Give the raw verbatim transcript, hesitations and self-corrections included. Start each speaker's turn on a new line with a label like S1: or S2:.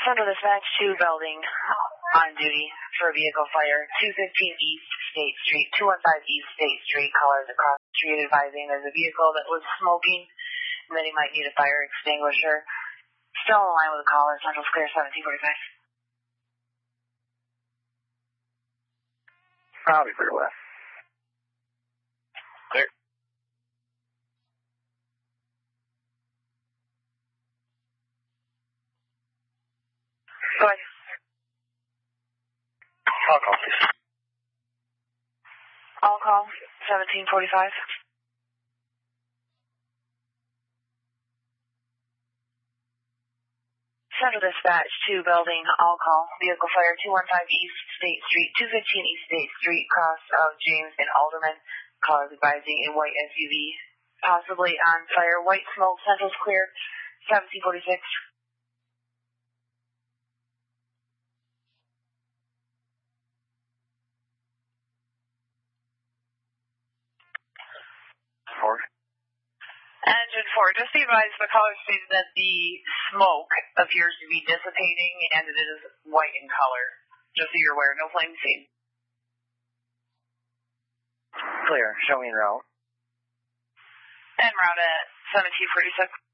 S1: Central Dispatch two building on duty for vehicle fire, two fifteen East State Street, two fifteen East State Street, callers across the street advising there's a vehicle that was smoking and that he might need a fire extinguisher. Still in line with the caller, Central's clear, seventeen forty-five.
S2: I'll be clear west. Clear.
S1: Go ahead.
S2: All call, please.
S1: All call, seventeen forty-five. Central Dispatch two building, all call, vehicle fire, two fifteen East State Street, two fifteen East State Street, cross of James and Alderman, callers advising a white S U V, possibly on fire, white smoke, Central's clear, seventeen forty-six.
S2: Four.
S1: Engine four, just be advised, the caller stated that the smoke appears to be dissipating and it is white in color. Just so you're aware, no flame seen.
S2: Clear. Show me en route.
S1: En route at seventeen forty-six.